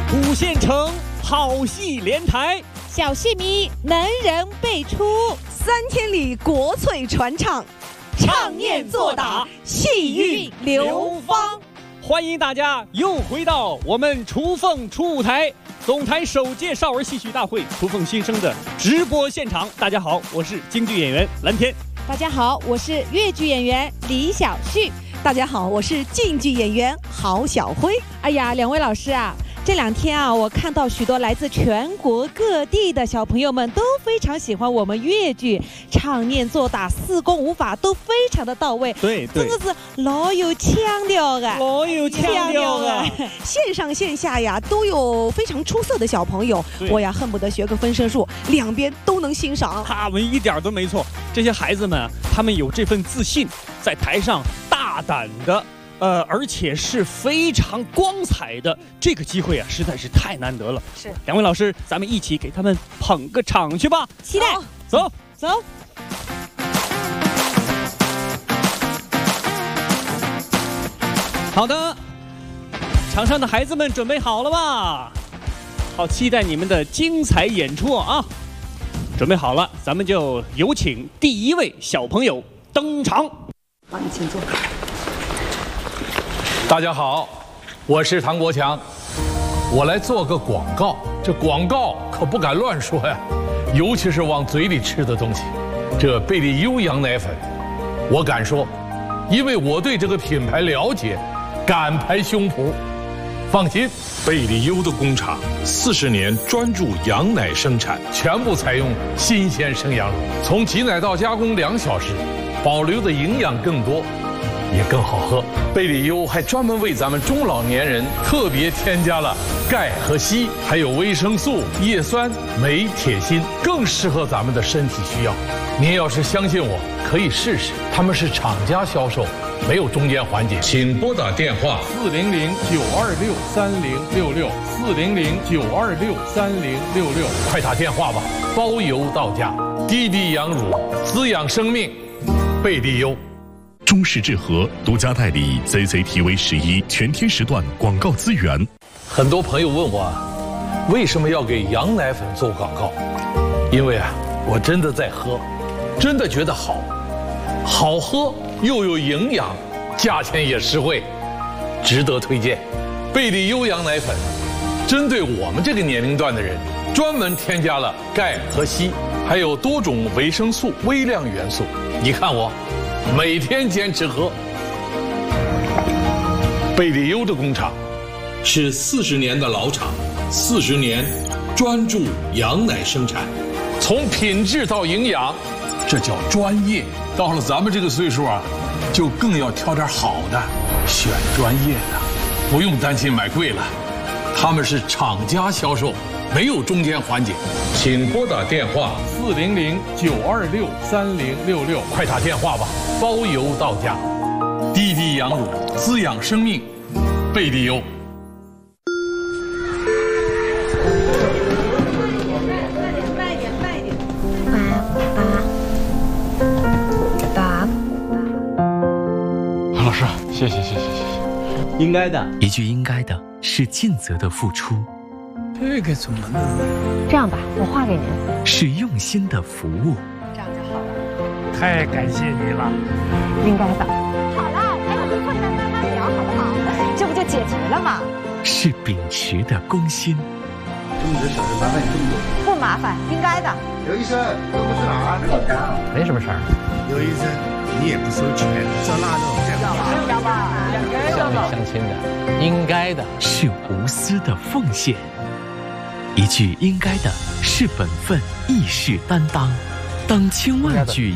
5线城好戏连台， 小戏迷能人辈出 ，3千里国粹传唱， 唱念做打，戏韵流芳。 欢迎大家又回到我们雏凤初舞台总台首届少儿戏曲大会雏凤新生的直播现场。大家好，我是京剧演员蓝天。 大家好，我是粤剧演员李晓旭。 大家好，我是晋剧演员郝晓辉。 哎呀，两位老师啊，这2天啊，我看到许多来自全国各地的小朋友们都非常喜欢我们粤剧，唱念做打4功5法都非常的到位， 对， 真的是老有腔调的， 老有腔调的。 线上线下呀都有非常出色的小朋友，我呀恨不得学个分身术，2边都能欣赏。 他们一点都没错，这些孩子们，他们有这份自信，在台上大胆的。而且是非常光彩的，这个机会啊，实在是太难得了。 是， 两位老师，咱们一起给他们捧个场去吧！ 期待， 走。好的，场上的孩子们准备好了吧？好期待你们的精彩演出啊！准备好了，咱们就有请第1位小朋友登场。 好，你请坐。 大家好，我是唐国强，我来做个广告。这广告可不敢乱说呀，尤其是往嘴里吃的东西。这贝利优羊奶粉，我敢说，因为我对这个品牌了解，敢拍胸脯。放心， 贝利优的工厂40年专注羊奶生产， 全部采用新鲜生羊乳，从挤奶到加工2小时，保留的营养更多。也更好喝。贝利优还专门为咱们中老年人特别添加了钙和硒，还有维生素、叶酸、镁、铁、锌，更适合咱们的身体需要。您要是相信我，可以试试。他们是厂家销售，没有中间环节。 请拨打电话 400-926-3066，400-926-3066，快打电话吧，包邮到家。滴滴羊乳，滋养生命，贝利优。 中视智和独家代理 CCTV11全天时段广告资源。 很多朋友问我，为什么要给羊奶粉做广告？因为啊，我真的在喝，真的觉得好喝又有营养，价钱也实惠，值得推荐。贝利优羊奶粉针对我们这个年龄段的人，专门添加了钙和硒，还有多种维生素、微量元素。你看我每天坚持喝。贝利优的工厂是40年的老厂，40年专注羊奶生产， 从品质到营养，这叫专业。到了咱们这个岁数啊，就更要挑点好的，选专业的，不用担心买贵了。他们是厂家销售，没有中间环节。 请拨打电话 400-926-3066，快打电话吧，包邮到家。滴滴羊乳，滋养生命，贝利优。 慢一点。 爸。 老师，谢谢。 应该的， 一句应该的是尽责的付出。 这个怎么弄？ 这样吧，我画给您。 是用心的服务。 这样就好了。 太感谢你了。 应该的。好了，陪我们困难慢慢聊，好不好？这不就解决了吗？ 是秉持的公心。 这么多小事麻烦你这么多。 不麻烦，应该的。 刘医生，都不是哪儿？ 没什么事儿。 刘医生，你也不收钱，照那种这样。 要吧， 乡里乡亲的，应该的。 是无私的奉献。一句应该的是本分，义士担当。当千万句